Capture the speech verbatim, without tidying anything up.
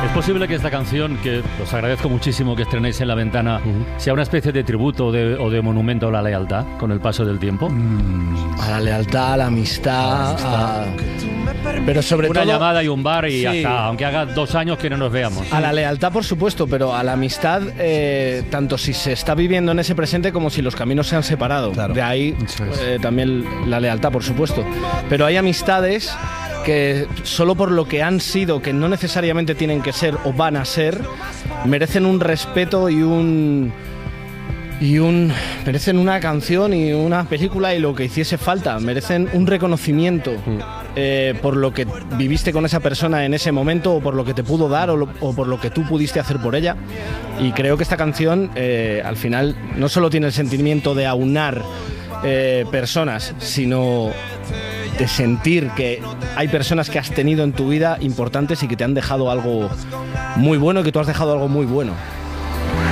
Es posible que esta canción, que os agradezco muchísimo que estrenéis en La Ventana, uh-huh. sea una especie de tributo de, o de monumento a la lealtad con el paso del tiempo. Mm. A la lealtad, a la amistad, a la amistad. A... pero sobre una todo una llamada y un bar y sí. ya está, aunque haga dos años que no nos veamos. A la lealtad, por supuesto, pero a la amistad, eh, tanto si se está viviendo en ese presente como si los caminos se han separado. Claro. De ahí eh, también la lealtad, por supuesto. Pero hay amistades que solo por lo que han sido, que no necesariamente tienen que ser o van a ser, merecen un respeto y un... y un merecen una canción y una película y lo que hiciese falta, merecen un reconocimiento eh, por lo que viviste con esa persona en ese momento o por lo que te pudo dar o, lo, o por lo que tú pudiste hacer por ella. Y creo que esta canción eh, al final no solo tiene el sentimiento de aunar eh, personas, sino de sentir que hay personas que has tenido en tu vida importantes y que te han dejado algo muy bueno y que tú has dejado algo muy bueno.